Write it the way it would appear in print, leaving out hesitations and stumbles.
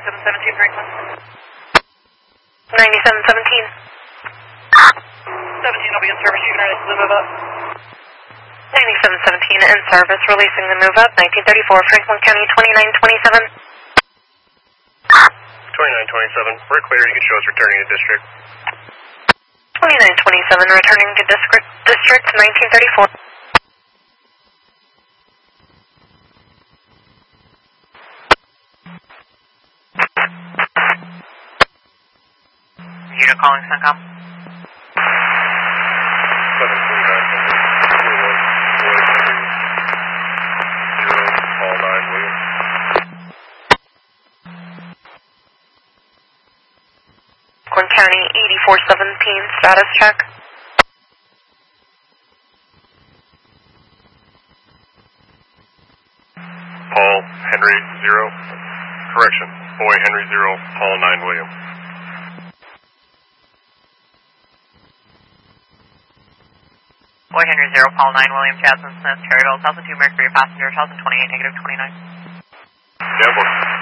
9717 Franklin. 9717. 17 will be in service. You can release the move up. 9717 in service, releasing the move up. 1934 Franklin County 2927. 2927, we're clear. You can show us returning to district. 2927 returning to district 1934. Unit calling CENTCOM. 739, Glen County 8417 status check. Paul Henry 0. Correction, Boy Henry 0, Paul 9 William. Boy Henry 0, Paul 9 William, Jasmine Smith, Cherryville, 1002 Mercury, passenger, 1028, -29. Yeah, boy.